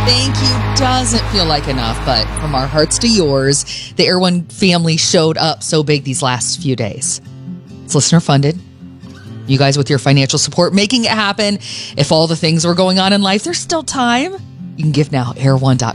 Thank you doesn't feel like enough, but from our hearts to yours, the Air One family showed up so big these last few days. It's listener funded. You guys with your financial support making it happen. If all the things were going on in life, there's still time. You can give now, air1.com.